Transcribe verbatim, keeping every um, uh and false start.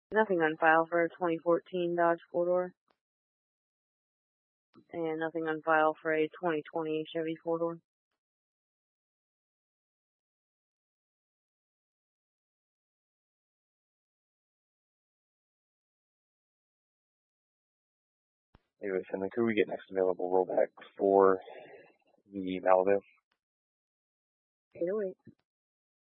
Nothing on file for a twenty fourteen Dodge four-door. And nothing on file for a twenty twenty Chevy four-door. Anyway, Finley, could we get next available rollback for the Malibu? eight oh eight.